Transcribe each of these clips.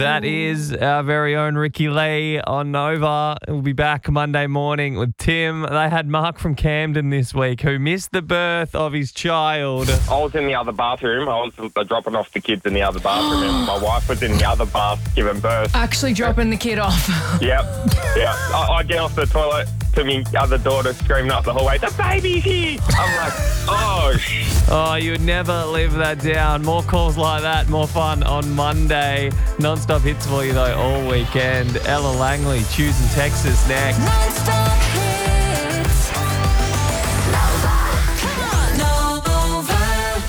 That is our very own Ricky Lee on Nova. We'll be back Monday morning with Tim. They had Mark from Camden this week who missed the birth of his child. I was in the other bathroom. I was dropping off the kids in the other bathroom and my wife was in the other bath giving birth. Actually dropping the kid off. Yep. I get off the toilet to my other daughter screaming up the hallway, "The baby's here!" I'm like, Oh, you would never live that down. More calls like that, more fun on Monday. Non-stop hits for you, though, all weekend. Ella Langley, choosing Texas next. Non-stop hits. Nova.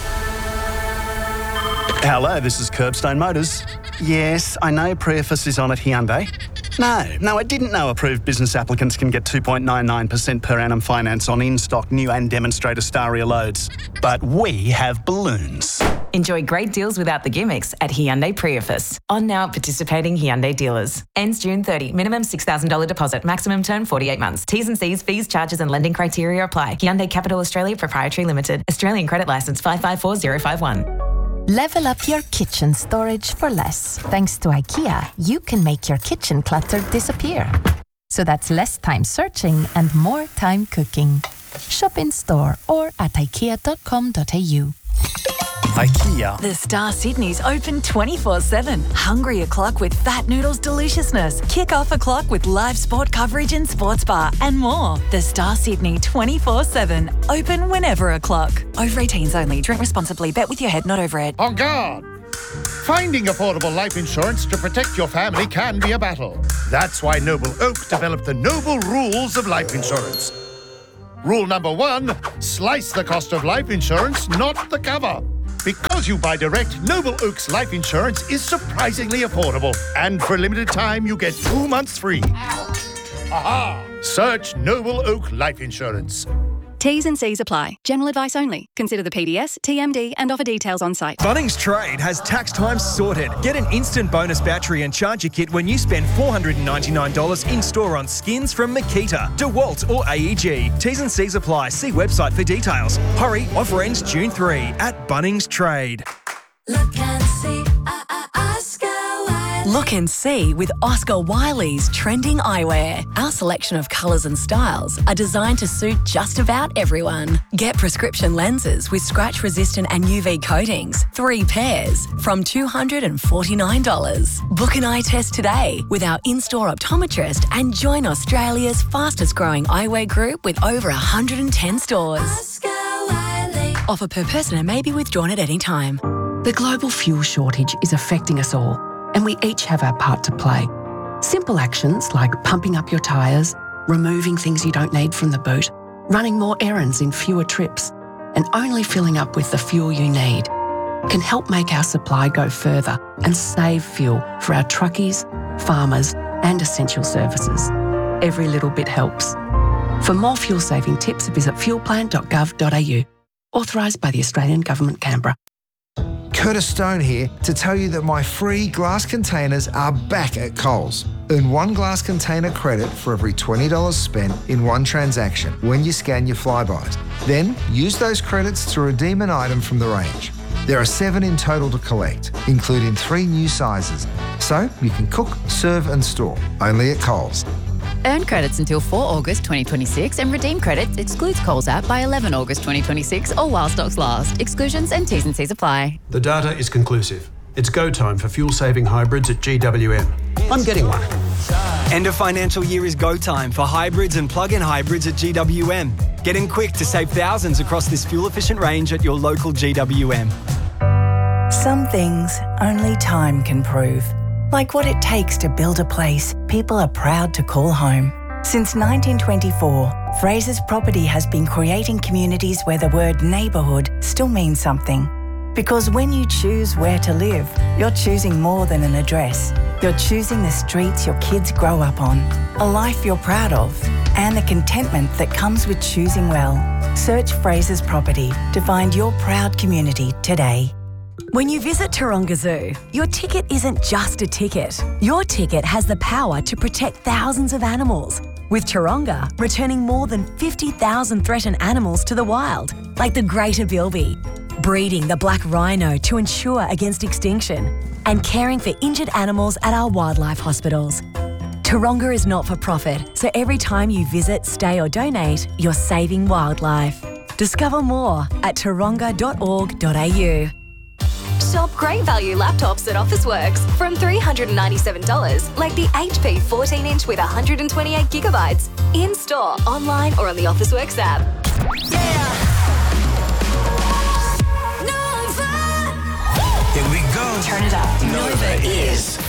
Hello, this is Curbstone Motors. Yes, I know Prius is on at Hyundai. No, I didn't know approved business applicants can get 2.99% per annum finance on in-stock new and demonstrator Staria loads. But we have balloons. Enjoy great deals without the gimmicks at Hyundai Prius. On now at participating Hyundai dealers. Ends June 30. Minimum $6,000 deposit. Maximum term 48 months. T's and C's, fees, charges and lending criteria apply. Hyundai Capital Australia Proprietary Limited. Australian Credit Licence 554051. Level up your kitchen storage for less. Thanks to IKEA, you can make your kitchen clutter disappear. So that's less time searching and more time cooking. Shop in store or at ikea.com.au. IKEA. The Star Sydney's open 24/7. Hungry o'clock with Fat Noodles deliciousness. Kick off o'clock with live sport coverage and sports bar and more. The Star Sydney 24/7. Open whenever o'clock. Over 18s only. Drink responsibly. Bet with your head, not over it. On guard! Finding affordable life insurance to protect your family can be a battle. That's why Noble Oak developed the Noble Rules of Life Insurance. Rule number 1, slice the cost of life insurance, not the cover. Because you buy direct, Noble Oak's life insurance is surprisingly affordable. And for a limited time, you get 2 months free. Aha! Search Noble Oak Life Insurance. T's and C's apply. General advice only. Consider the PDS, TMD and offer details on site. Bunnings Trade has tax time sorted. Get an instant bonus battery and charger kit when you spend $499 in-store on skins from Makita, DeWalt or AEG. T's and C's apply. See website for details. Hurry, offer ends June 3 at Bunnings Trade. Look and see, Oscar Wilde. Look and see with Oscar Wiley's trending eyewear. Our selection of colours and styles are designed to suit just about everyone. Get prescription lenses with scratch-resistant and UV coatings, 3 pairs, from $249. Book an eye test today with our in-store optometrist and join Australia's fastest-growing eyewear group with over 110 stores. Oscar Wiley. Offer per person and may be withdrawn at any time. The global fuel shortage is affecting us all, and we each have our part to play. Simple actions like pumping up your tyres, removing things you don't need from the boot, running more errands in fewer trips, and only filling up with the fuel you need can help make our supply go further and save fuel for our truckies, farmers, and essential services. Every little bit helps. For more fuel-saving tips, visit fuelplant.gov.au. Authorised by the Australian Government, Canberra. Curtis Stone here to tell you that my free glass containers are back at Coles. Earn 1 glass container credit for every $20 spent in one transaction when you scan your Flybys. Then use those credits to redeem an item from the range. There are 7 in total to collect, including 3 new sizes. So you can cook, serve and store, only at Coles. Earn credits until 4 August 2026 and redeem credits excludes Coles app by 11 August 2026 or while stocks last. Exclusions and T's and C's apply. The data is conclusive. It's go time for fuel-saving hybrids at GWM. I'm getting one. End of financial year is go time for hybrids and plug-in hybrids at GWM. Get in quick to save thousands across this fuel-efficient range at your local GWM. Some things only time can prove. Like what it takes to build a place people are proud to call home. Since 1924, Fraser's Property has been creating communities where the word neighbourhood still means something. Because when you choose where to live, you're choosing more than an address. You're choosing the streets your kids grow up on, a life you're proud of, and the contentment that comes with choosing well. Search Fraser's Property to find your proud community today. When you visit Taronga Zoo, your ticket isn't just a ticket. Your ticket has the power to protect thousands of animals, with Taronga returning more than 50,000 threatened animals to the wild, like the greater bilby. breeding the black rhino to ensure against extinction, and caring for injured animals at our wildlife hospitals. Taronga is not for profit, so every time you visit, stay or donate, you're saving wildlife. Discover more at taronga.org.au. Shop great value laptops at Officeworks from $397, like the HP 14-inch with 128 gigabytes. In-store, online or on the Officeworks app. Here we go. Turn it up. Nova is